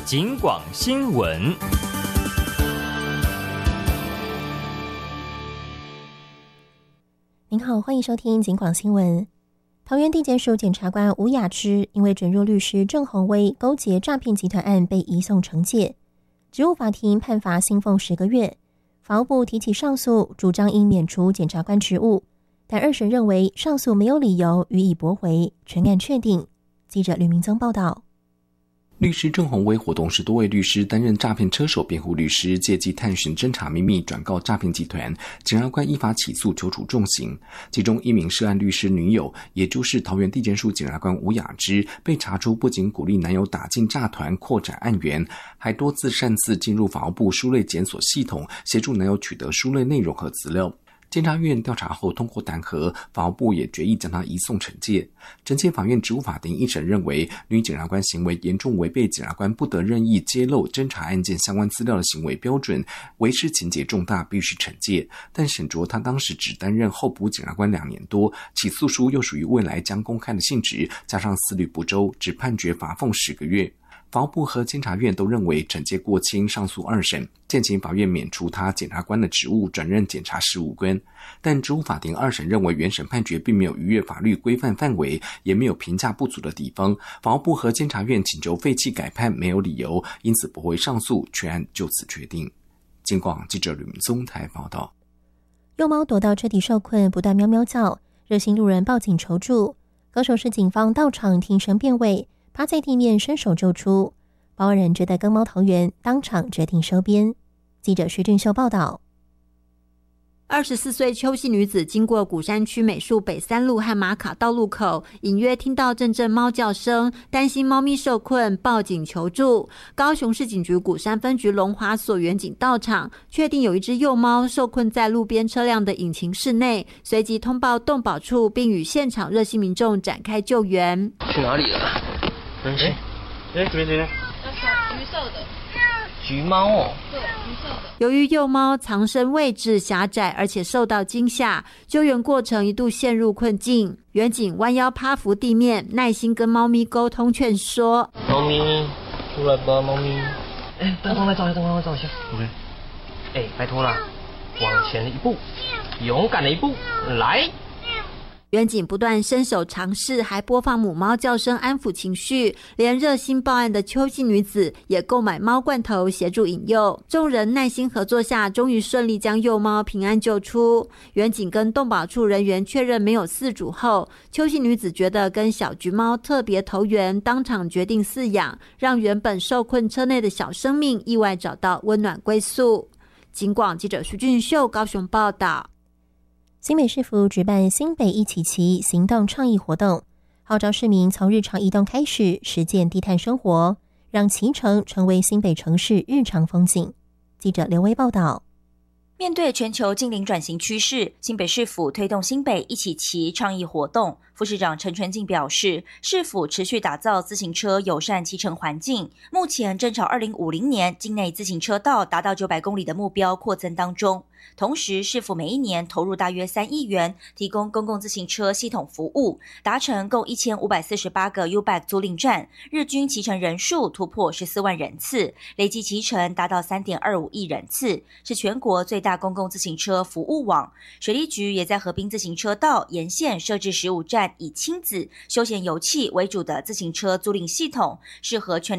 警广新闻。 您好，欢迎收听警广新闻。桃园地检署检察官吴雅芝因为卷入律师郑宏威勾结诈骗集团案被移送惩戒，职务法庭判罚薪俸10个月。法务部提起上诉，主张应免除检察官职务，但二审认为上诉没有理由，予以驳回，全案确定。记者吕明宗报道。 律师郑宏威伙同10多位律师担任诈骗车手辩护律师，借机探寻侦查秘密，转告诈骗集团。检察官依法起诉，求处重刑。其中一名涉案律师女友，也就是桃园地检署检察官吴雅芝，被查出不仅鼓励男友打进诈团扩展案源，还多次擅自进入法务部书类检索系统，协助男友取得书类内容和资料。监察院调查后通过弹劾，法务部也决议将他移送惩戒。惩戒法院职务法庭一审认为，女检察官行为严重违背检察官不得任意揭露侦查案件相关资料的行为标准，违失情节重大，必须惩戒。但审酌他当时只担任候补检察官2年多，起诉书又属于未来将公开的性质，加上思虑不周，只判决罚俸10个月。法务部和监察院都认为惩戒过轻，上诉二审，建请法院免除他检察官的职务，转任检察事务官。但职务法庭二审认为原审判决并没有逾越法律规范范围，也没有评价不足的地方。法务部和监察院请求废弃改判，没有理由，因此驳回上诉，全案就此确定。警广记者吕明宗台报道。 幼猫躲到车底受困，不断喵喵叫，热心路人报警求助，高雄市警方到场听声辨位，趴在地面伸手救出，报案人觉得跟猫桃园，当场决定收编。记者徐俊秀报道。 24岁邱姓女子经过鼓山区美术北3路和马卡道路口，隐约听到阵阵猫叫声，担心猫咪受困，报警求助。高雄市警局鼓山分局龙华所员警到场，确定有一只幼猫受困在路边车辆的引擎室内，随即通报动保处，并与现场热心民众展开救援。 去哪里了？这边橘色的橘猫哦， 对，橘色的。 由于幼猫藏身位置狭窄，而且受到惊吓，救援过程一度陷入困境。员警弯腰趴伏地面，耐心跟猫咪沟通劝说：“ 猫咪，出来吧，猫咪。灯光来照一下，灯光来照一下。OK。拜托啦，往前一步，勇敢的一步，来。” 员警不断伸手尝试，还播放母猫叫声安抚情绪，连热心报案的邱姓女子也购买猫罐头协助引诱。众人耐心合作下，终于顺利将幼猫平安救出。员警跟动保处人员确认没有饲主后，邱姓女子觉得跟小橘猫特别投缘，当场决定饲养，让原本受困车内的小生命意外找到温暖归宿。警广记者徐俊秀高雄报道。 新北市府举办新北一起骑行动倡议活动，号召市民从日常移动开始，实践低碳生活，让骑乘成为新北城市日常风景。记者刘威报道。 面对全球净零转型趋势，新北市府推动新北一起骑倡议活动。副市长陈全进表示，市府持续打造自行车友善骑乘环境，目前正朝2050年境内自行车道达到900公里的目标扩增当中。同时，市府每一年投入大约3亿元，提供公共自行车系统服务，达成共1548个 U-Bike 租赁站，日均骑乘人数突破14万人次，累计骑乘达到3.25亿人次，是全国最大公共自行车服务网。水利局也在河滨自行车道沿线设置15站，以亲子、休闲游憩为主的自行车租赁系统，适合全